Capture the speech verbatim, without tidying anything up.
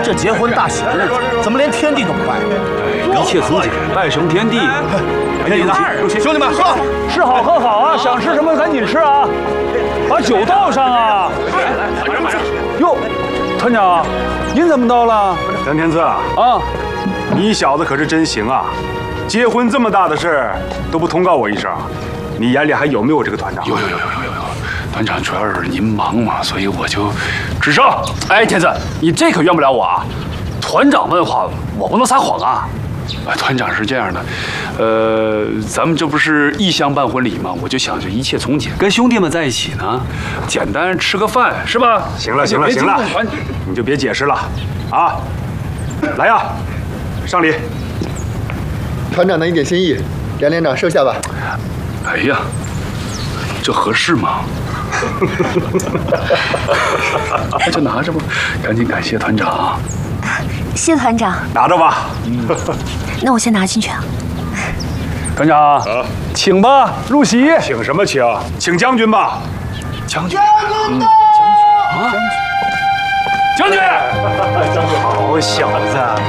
这结婚大喜的日子，怎么连天地都不拜？ 一切从简，拜神天地。 天地子，兄弟们喝， 吃好喝好啊！想吃什么赶紧吃啊！把酒倒上啊！哟，团长，您怎么到了？ 杨天赐啊， 啊， 你小子可是真行啊！结婚这么大的事儿都不通告我一声，你眼里还有没有这个团长？ 有有有有有有，团长主要是您忙嘛，所以我就吱声。哎，天赐，你这可怨不了我啊！团长问话，我不能撒谎啊。啊，团长是这样的，呃，咱们这不是异乡办婚礼吗？我就想着一切从简，跟兄弟们在一起呢，简单吃个饭是吧？ 行了行了行了，你就别解释了，啊，来呀，上礼。 团长的一点心意，梁连长收下吧。 哎呀，这合适吗？那就拿着吧，赶紧感谢团长。 谢团长， 拿着吧。 那我先拿进去啊。 团长，啊、请吧，入席。 请什么请？请将军吧。 将军。 将军。 啊！将军。 将军。好小子。